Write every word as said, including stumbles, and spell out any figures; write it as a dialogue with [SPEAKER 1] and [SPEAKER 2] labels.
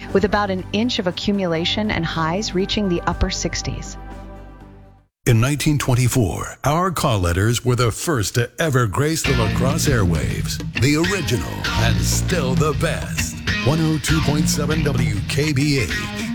[SPEAKER 1] with about an inch of accumulation and highs reaching the upper sixties.
[SPEAKER 2] In nineteen twenty-four, our call letters were the first to ever grace the La Crosse airwaves. The original and still the best. one oh two point seven W K B A.